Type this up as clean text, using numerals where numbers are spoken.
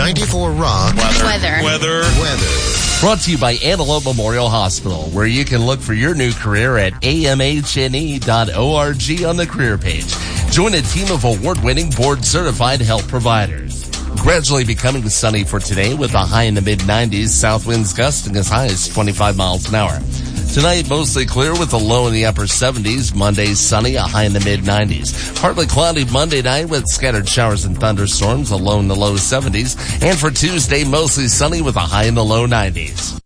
94 Rock. Weather. Brought to you by Antelope Memorial Hospital, where you can look for your new career at amhne.org on the career page. Join a team of award-winning board-certified health providers. Gradually becoming sunny for today with a high in the mid-90s, south winds gusting as high as 25 miles an hour. Tonight, mostly clear with a low in the upper 70s. Monday, sunny, a high in the mid-90s. Partly cloudy Monday night with scattered showers and thunderstorms, a low in the low 70s. And for Tuesday, mostly sunny with a high in the low 90s.